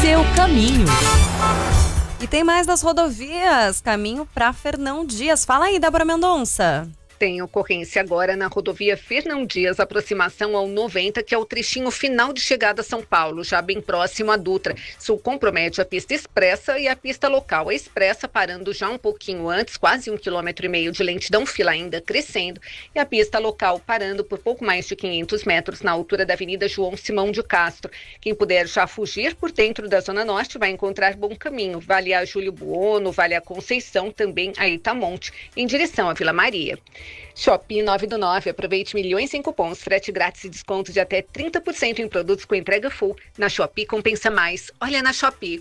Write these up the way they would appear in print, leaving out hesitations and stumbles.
seu caminho. E tem mais das rodovias, caminho para Fernão Dias. Fala aí, Débora Mendonça. Tem ocorrência agora na rodovia Fernão Dias, aproximação ao 90, que é o trechinho final de chegada a São Paulo, já bem próximo à Dutra. Isso compromete a pista expressa e a pista local. A expressa parando já um pouquinho antes, quase 1,5 km de lentidão, fila ainda crescendo. E a pista local parando por pouco mais de 500 metros na altura da Avenida João Simão de Castro. Quem puder já fugir por dentro da Zona Norte vai encontrar bom caminho. Vale a Júlio Buono, vale a Conceição, também a Itamonte, em direção à Vila Maria. Shopee 9 do 9, aproveite milhões em cupons, frete grátis e desconto de até 30% em produtos com entrega full. Na Shopee compensa mais. Olha na Shopee.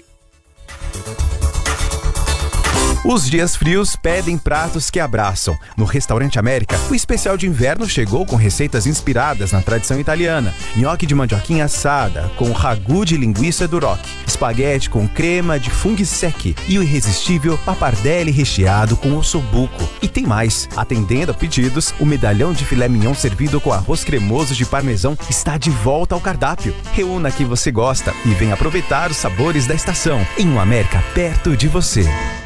Os dias frios pedem pratos que abraçam. No Restaurante América, o especial de inverno chegou com receitas inspiradas na tradição italiana. Nhoque de mandioquinha assada, com ragu de linguiça duroc, espaguete com crema de funghi secchi e o irresistível pappardelle recheado com ossobuco. E tem mais. Atendendo a pedidos, o medalhão de filé mignon servido com arroz cremoso de parmesão está de volta ao cardápio. Reúna quem você gosta e venha aproveitar os sabores da estação em um América perto de você.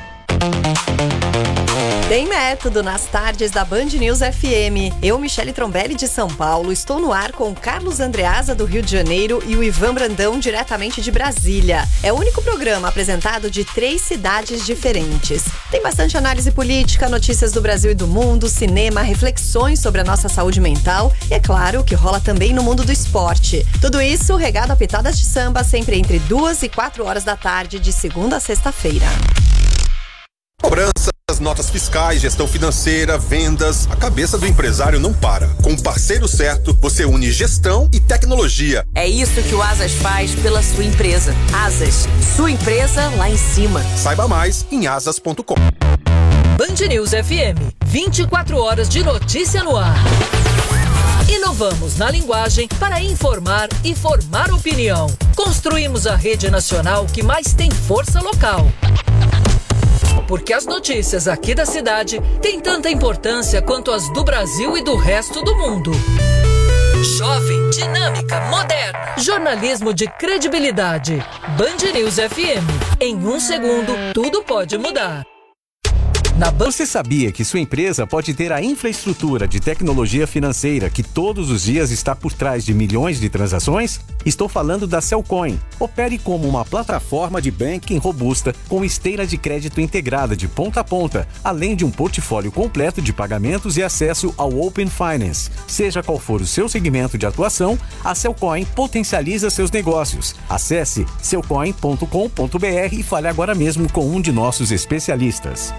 Tem método nas tardes da Band News FM. Eu, Michele Trombelli, de São Paulo, estou no ar com o Carlos Andreasa, do Rio de Janeiro, e o Ivan Brandão, diretamente de Brasília. É o único programa apresentado de 3 cidades diferentes. Tem bastante análise política, notícias do Brasil e do mundo, cinema, reflexões sobre a nossa saúde mental e, é claro, o que rola também no mundo do esporte. Tudo isso regado a pitadas de samba, sempre entre 2 e 4 horas da tarde, de segunda a sexta-feira. Cobranças, notas fiscais, gestão financeira, vendas. A cabeça do empresário não para. Com o parceiro certo, você une gestão e tecnologia. É isso que o Asas faz pela sua empresa. Asas, sua empresa lá em cima. Saiba mais em asas.com. Band News FM, 24 horas de notícia no ar. Inovamos na linguagem para informar e formar opinião. Construímos a rede nacional que mais tem força local. Porque as notícias aqui da cidade têm tanta importância quanto as do Brasil e do resto do mundo. Jovem, dinâmica, moderna. Jornalismo de credibilidade. Band News FM. Em 1 segundo, tudo pode mudar. Você sabia que sua empresa pode ter a infraestrutura de tecnologia financeira que todos os dias está por trás de milhões de transações? Estou falando da Cellcoin. Opere como uma plataforma de banking robusta com esteira de crédito integrada de ponta a ponta, além de um portfólio completo de pagamentos e acesso ao Open Finance. Seja qual for o seu segmento de atuação, a Cellcoin potencializa seus negócios. Acesse cellcoin.com.br e fale agora mesmo com um de nossos especialistas.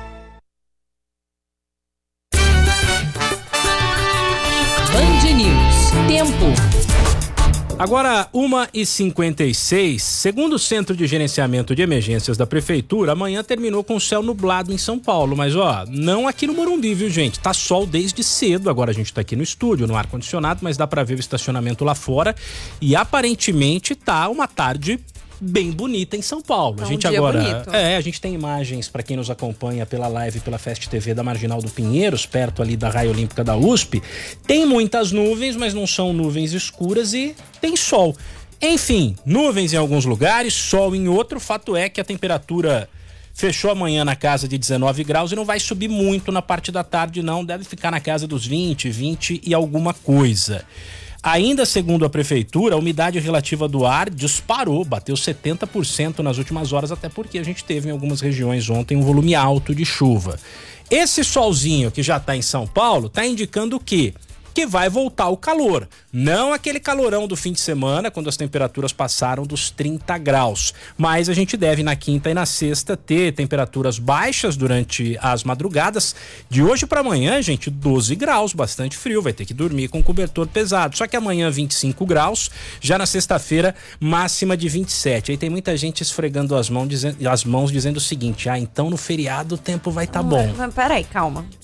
Band News. Tempo. Agora, 1h56, segundo o Centro de Gerenciamento de Emergências da Prefeitura, amanhã terminou com céu nublado em São Paulo. Mas, não aqui no Morumbi, viu, gente? Tá sol desde cedo. Agora a gente tá aqui no estúdio, no ar-condicionado, mas dá pra ver o estacionamento lá fora. E aparentemente tá uma tarde bem bonita em São Paulo. A gente agora bonito. A gente tem imagens para quem nos acompanha pela live pela Fest TV da Marginal do Pinheiros, perto ali da Raia Olímpica da USP. Tem muitas nuvens, mas não são nuvens escuras e tem sol. Enfim, nuvens em alguns lugares, sol em outro. Fato é que a temperatura fechou amanhã na casa de 19 graus e não vai subir muito na parte da tarde, não. Deve ficar na casa dos 20 e alguma coisa. Ainda segundo a prefeitura, a umidade relativa do ar disparou, bateu 70% nas últimas horas, até porque a gente teve em algumas regiões ontem um volume alto de chuva. Esse solzinho que já está em São Paulo está indicando o quê? Que vai voltar o calor. Não aquele calorão do fim de semana, quando as temperaturas passaram dos 30 graus. Mas a gente deve na quinta e na sexta ter temperaturas baixas durante as madrugadas. De hoje para amanhã, gente, 12 graus, bastante frio. Vai ter que dormir com cobertor pesado. Só que amanhã 25 graus, já na sexta-feira máxima de 27. Aí tem muita gente esfregando as mãos dizendo o seguinte: então no feriado o tempo vai estar bom. Peraí, calma.